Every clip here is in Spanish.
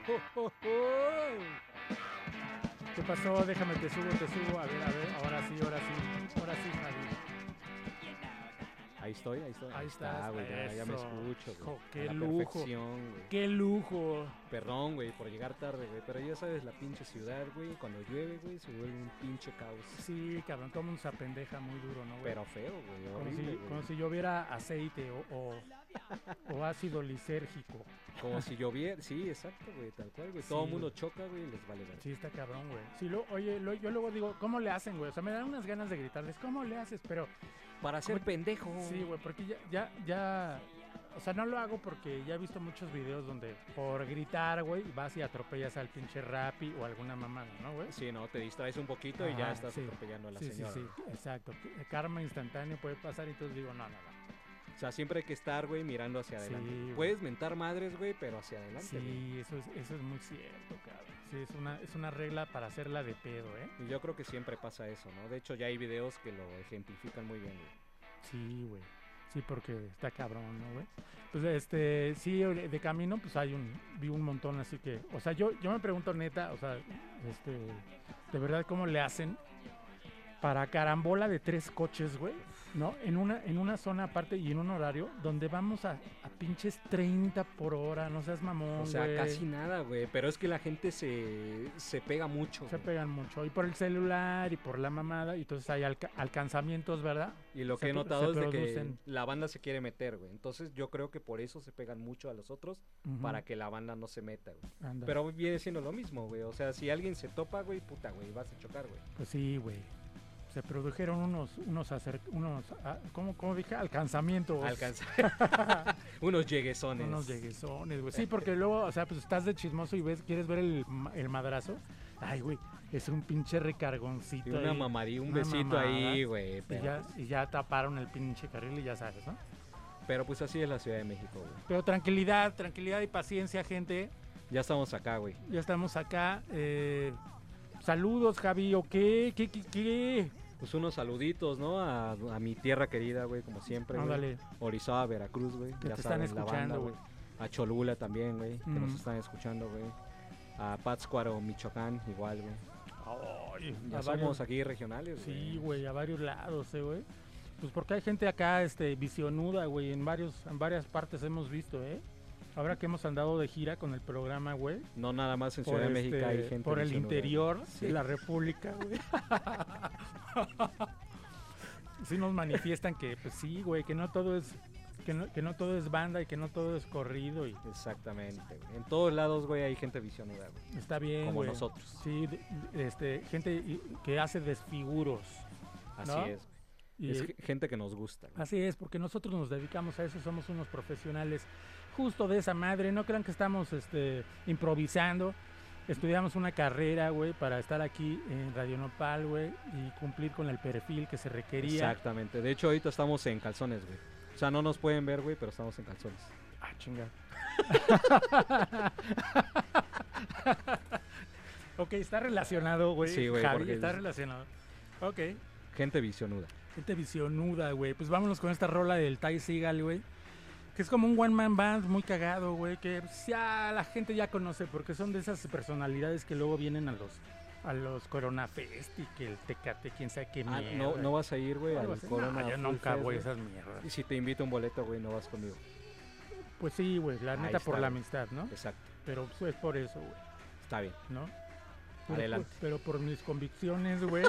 ¿Qué pasó? Déjame, te subo. A ver, ahora sí, Javi. Ahí estoy. Ahí estás, güey, ya me eso. escucho, güey. Jo, qué A la lujo. perfección, güey. Qué lujo. Perdón, güey, por llegar tarde, güey. Pero ya sabes, la pinche ciudad, güey, cuando llueve, güey, se vuelve un pinche caos. Sí, cabrón, todo mundo se apendeja muy duro, ¿no, güey? Pero feo, güey, horrible, güey. Como si lloviera aceite o ácido lisérgico. Como si lloviera, sí, exacto, güey, tal cual, güey. Sí, todo el mundo choca, güey, y les vale ver. Sí, está cabrón, güey. Sí, yo luego digo, ¿cómo le hacen, güey? O sea, me dan unas ganas de gritarles, ¿cómo le haces? Pero... Para ser pendejo. Sí, güey, porque ya... O sea, no lo hago porque ya he visto muchos videos donde por gritar, güey, vas y atropellas al pinche Rappi o alguna mamada, ¿no, güey? Sí, no, te distraes un poquito y ya estás atropellando a la señora. Sí, exacto. Karma instantáneo puede pasar y entonces digo, no. O sea, siempre hay que estar, güey, mirando hacia adelante. Sí, puedes mentar madres, güey, pero hacia adelante. Sí, eso es muy cierto, cabrón. Sí, es una regla para hacerla de pedo, ¿eh? Y yo creo que siempre pasa eso, ¿no? De hecho, ya hay videos que lo ejemplifican muy bien, güey. Sí, güey. Sí, porque está cabrón, ¿no, güey? Pues sí, de camino, pues vi un montón, así que, o sea, yo me pregunto neta, o sea, de verdad, ¿cómo le hacen para carambola de 3 coches, güey? ¿No? En una zona aparte y en un horario donde vamos a pinches 30 por hora, no seas mamón, o sea, güey. casi nada, güey, pero es que la gente se pega mucho. Se pegan mucho, y por el celular y por la mamada, y entonces hay alcanzamientos, ¿verdad? Y lo que he notado es de que la banda se quiere meter, güey. Entonces yo creo que por eso se pegan mucho a los otros, para que la banda no se meta, güey. Anda. Pero viene siendo lo mismo, güey. O sea, si alguien se topa, güey, puta, güey, vas a chocar, güey. Pues sí, güey. Se produjeron unos ¿cómo dije? Alcanzamientos. Unos lleguesones. Unos lleguesones, güey. Sí, porque luego, o sea, pues estás de chismoso y quieres ver el madrazo. Ay, güey, es un pinche recargoncito. Y una mamadilla, un besito ahí, güey. Y ya taparon el pinche carril y ya sabes, ¿no? Pero pues así es la Ciudad de México, güey. Pero tranquilidad y paciencia, gente. Ya estamos acá, güey. Ya estamos acá. Saludos, Javi, ¿o qué? Pues unos saluditos, ¿no? A mi tierra querida, güey, como siempre, güey. Orizaba, Veracruz, güey. Que ya te están escuchando, güey. A Cholula también, güey, que nos están escuchando, güey. A Pátzcuaro, Michoacán, igual, güey. Ya somos aquí regionales, güey. Sí, güey, a varios lados, güey. Pues porque hay gente acá, visionuda, güey, en varias partes hemos visto, Ahora que hemos andado de gira con el programa, güey. No nada más en Ciudad de México hay gente por el interior de la República, güey. Sí nos manifiestan que, pues sí, güey, que no todo es banda y que no todo es corrido. Exactamente, güey. En todos lados, güey, hay gente visionuda, güey. Está bien, como güey. Nosotros. Sí, gente que hace desfiguros. Así ¿no? es. Y es gente que nos gusta. Güey. Así es, porque nosotros nos dedicamos a eso, somos unos profesionales justo de esa madre. No crean que estamos improvisando. Estudiamos una carrera, güey, para estar aquí en Radio Nopal, güey, y cumplir con el perfil que se requería. Exactamente. De hecho, ahorita estamos en calzones, güey. O sea, no nos pueden ver, güey, pero estamos en calzones. Ah, chinga. Ok, está relacionado, güey. Sí, güey. Javi, está relacionado. Ok. Gente visionuda. Gente visionuda, güey. Pues vámonos con esta rola del Ty Segall, güey. Que es como un one man band muy cagado, güey. Que pues, ya la gente ya conoce porque son de esas personalidades que luego vienen a los Corona Fest y que el Tecate, quién sabe qué mierda. No vas a ir, güey, al Corona Fest. Yo nunca voy a esas mierdas. Y si te invito un boleto, güey, no vas conmigo. Pues sí, güey, la neta por la amistad, ¿no? Exacto. Pero pues por eso, güey. Está bien. ¿No? Adelante. Pero por mis convicciones, güey.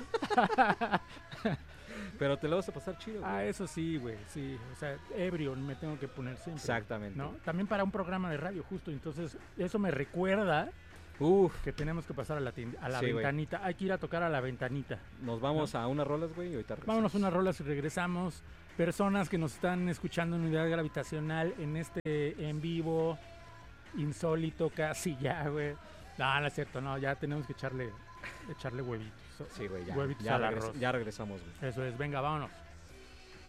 Pero te lo vas a pasar chido, güey. Ah, eso sí, güey, sí. O sea, ebrio me tengo que poner siempre. Exactamente. ¿No? También para un programa de radio, justo. Entonces, eso me recuerda que tenemos que pasar a la ventanita. Hay que ir a tocar a la ventanita. Nos vamos a unas rolas, güey, y ahorita regresamos. Vámonos a unas rolas y regresamos. Personas que nos están escuchando en Unidad Gravitacional en en vivo, insólito casi ya, güey. No es cierto, no, ya tenemos que echarle huevitos. Sí, güey, huevitos al arroz. Ya regresamos, güey. Eso es, venga, vámonos.